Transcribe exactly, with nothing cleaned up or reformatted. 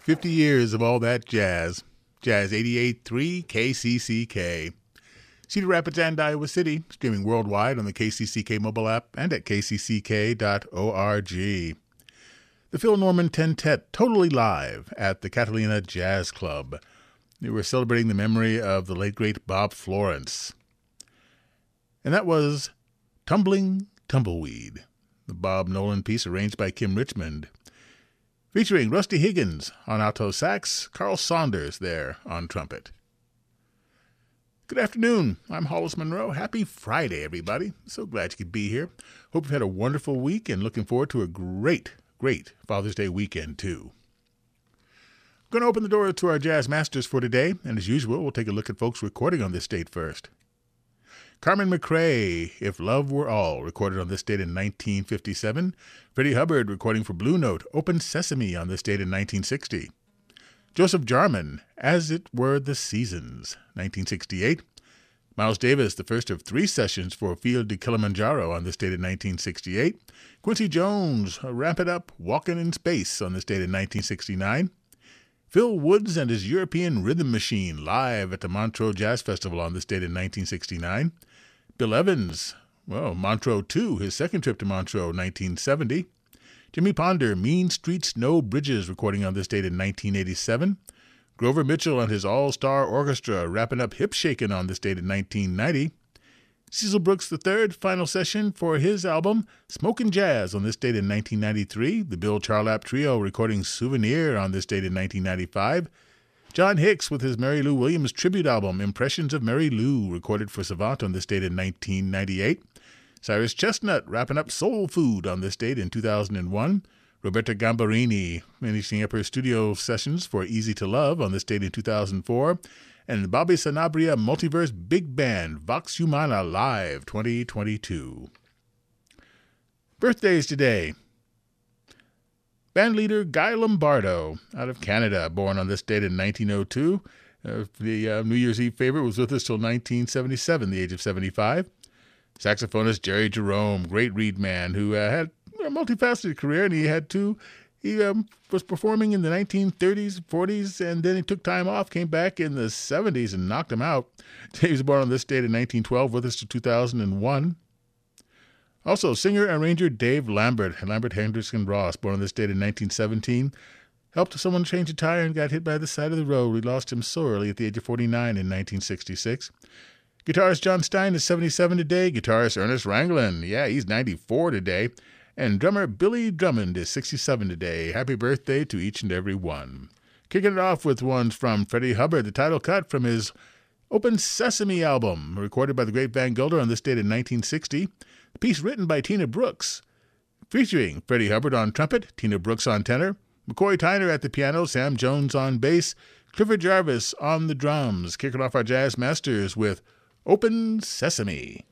fifty years of all that jazz. Jazz eighty-eight point three K C C K. Cedar Rapids and Iowa City, streaming worldwide on the K C C K mobile app and at k c c k dot org. The Phil Norman Tentet totally live at the Catalina Jazz Club. They were celebrating the memory of the late great Bob Florence. And that was Tumbling Tumbleweed, the Bob Nolan piece arranged by Kim Richmond, featuring Rusty Higgins on alto sax, Carl Saunders there on trumpet. Good afternoon. I'm Hollis Monroe. Happy Friday, everybody. So glad you could be here. Hope you've had a wonderful week and looking forward to a great, great Father's Day weekend, too. I'm going to open the door to our jazz masters for today, and as usual, we'll take a look at folks recording on this date first. Carmen McRae, If Love Were All, recorded on this date in nineteen fifty-seven. Freddie Hubbard, recording for Blue Note, Open Sesame on this date in nineteen sixty. Joseph Jarman, As It Were the Seasons, nineteen sixty-eight. Miles Davis, the first of three sessions for Field de Kilimanjaro on this date in nineteen sixty-eight. Quincy Jones, Wrap It Up, Walkin' in Space on this date in nineteen sixty-nine. Phil Woods and his European Rhythm Machine live at the Montreux Jazz Festival on this date in nineteen sixty-nine. Bill Evans, well, Montreux two, his second trip to Montreux, nineteen seventy. Jimmy Ponder, Mean Streets, No Bridges, recording on this date in nineteen eighty-seven. Grover Mitchell and his All-Star Orchestra wrapping up Hip Shakin' on this date in nineteen ninety. Cecil Brooks the third, final session for his album Smokin' Jazz on this date in nineteen ninety-three. The Bill Charlap Trio recording Souvenir on this date in nineteen ninety-five. John Hicks with his Mary Lou Williams tribute album Impressions of Mary Lou, recorded for Savant on this date in nineteen ninety-eight. Cyrus Chestnut wrapping up Soul Food on this date in two thousand one. Roberta Gambarini finishing up her studio sessions for Easy to Love on this date in two thousand four. And Bobby Sanabria Multiverse Big Band Vox Humana Live twenty twenty-two. Birthdays today. Bandleader Guy Lombardo out of Canada, born on this date in nineteen oh two. Uh, the uh, New Year's Eve favorite was with us till nineteen seventy-seven, the age of seventy-five. Saxophonist Jerry Jerome, great reed man who uh, had a multifaceted career, and he had two. He um, was performing in the nineteen thirties, forties, and then he took time off, came back in the seventies and knocked him out. He was born on this date in nineteen twelve, with us to two thousand one. Also, singer-arranger Dave Lambert, Lambert Hendrickson Ross, born on this date in nineteen seventeen, helped someone change a tire and got hit by the side of the road. We lost him so early at the age of forty-nine in nineteen sixty-six. Guitarist John Stein is seventy-seven today. Guitarist Ernest Ranglin, yeah, he's ninety-four today. And drummer Billy Drummond is sixty-seven today. Happy birthday to each and every one. Kicking it off with ones from Freddie Hubbard, the title cut from his Open Sesame album, recorded by the great Van Gulder on this date in nineteen sixty. The piece written by Tina Brooks, featuring Freddie Hubbard on trumpet, Tina Brooks on tenor, McCoy Tyner at the piano, Sam Jones on bass, Clifford Jarvis on the drums. Kicking off our jazz masters with Open Sesame.